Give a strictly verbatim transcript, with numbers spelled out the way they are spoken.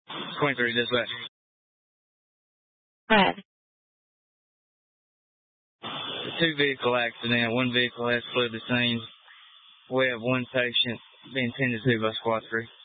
twenty-three, dispatch. Go ahead. Two vehicle accident. One vehicle has fled the scene. We have one patient being tended to by Squad three.